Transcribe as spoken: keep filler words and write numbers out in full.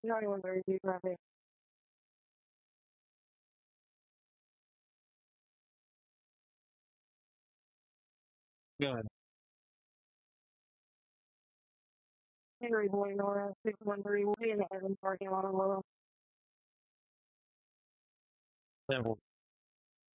ninety-one thirty-two traffic. Good. Henry Boy Nora six one three will be in the Evans parking lot on Willow. Simple.